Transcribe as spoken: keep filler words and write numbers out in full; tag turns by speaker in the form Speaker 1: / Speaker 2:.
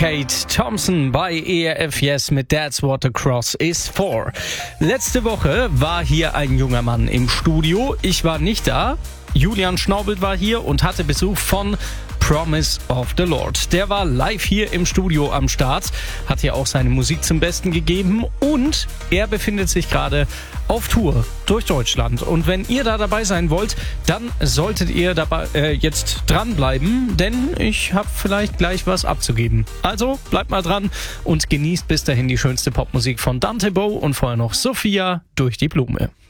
Speaker 1: Kate Thompson bei E R F Yes mit That's What the Cross is For. Letzte Woche war hier ein junger Mann im Studio. Ich war nicht da. Julian Schnaubelt war hier und hatte Besuch von Promise of the Lord. Der war live hier im Studio am Start, hat hier auch seine Musik zum Besten gegeben und er befindet sich gerade auf Tour durch Deutschland. Und wenn ihr da dabei sein wollt, dann solltet ihr dabei äh, jetzt dranbleiben, denn ich habe vielleicht gleich was abzugeben. Also bleibt mal dran und genießt bis dahin die schönste Popmusik von Dante Bowe und vorher noch Sophia durch die Blume.